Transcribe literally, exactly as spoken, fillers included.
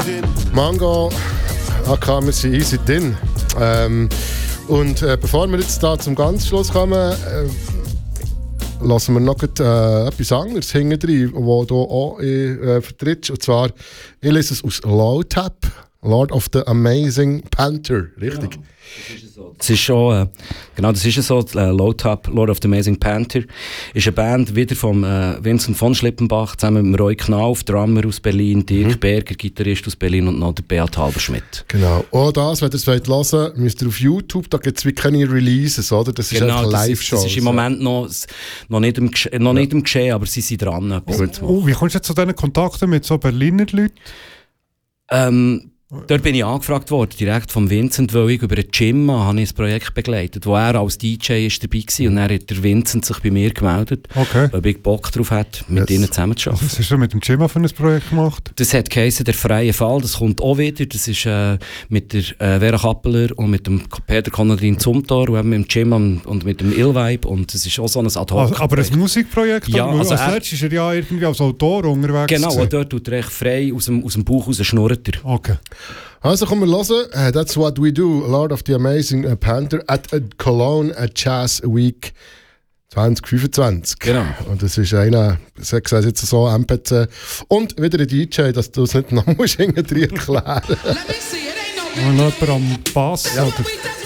Mango, aka wir sind easy drin. Ähm, und äh, bevor wir jetzt da zum ganz Schluss kommen, äh, lassen wir noch grad, äh, etwas anderes hinten drin, das du auch äh, vertrittst. Und zwar, ich lese es aus Lowtap, Lord of the Amazing Panther, richtig? Genau. Das ist schon, äh, genau, das ist so, äh, Lowtap, Lord of the Amazing Panther, ist eine Band wieder vom äh, Vincent von Schlippenbach, zusammen mit Roy Knauf, Drummer aus Berlin, Dirk mhm. Berger, Gitarrist aus Berlin und noch der Beat Halberschmidt. Genau. Oh, das, wenn ihr es hören wollt, müsst ihr auf YouTube, da gibt es wie keine Releases, oder? Das ist genau, einfach Live-Show. Das, das ist im Moment noch, noch, nicht, im Gesche- noch ja. nicht im Geschehen, aber sie sind dran, etwas oh, zu machen. Oh, wie kommst du jetzt zu diesen Kontakten mit so Berliner Leuten? Ähm, Dort bin ich angefragt worden, direkt vom Vincent, weil ich über den Jimma habe ich ein Projekt begleitet, wo er als D J ist dabei war und dann hat der Vincent sich bei mir gemeldet, okay. weil ich Bock drauf hatte, mit yes. ihnen zusammenzuarbeiten. Was hast du mit dem Jimma für ein Projekt gemacht? Das hat geheißen, der freie Fall, das kommt auch wieder, das ist äh, mit der äh, Vera Kappeler und mit dem Peter Konradin Zumthor und mit dem Jimma und mit dem Illvibe und das ist auch so ein Ad-Hoc. Also, aber ein Musikprojekt? Ja, also als letztes ist er ja irgendwie als Autor unterwegs. Genau, und dort tut er echt frei aus dem, aus dem Bauch raus schnurrt er. Okay. Also kommen wir hören. Uh, that's what we do. Lord of the Amazing uh, Panther at uh, Cologne uh, Jazz Week zwanzig fünfundzwanzig. Genau. Und das ist einer, ich sage es jetzt so, M P C. Und wieder ein D J, dass du es nicht noch musst hinten drin erklären musst. Und noch jemand am Bass. Ja. Oder?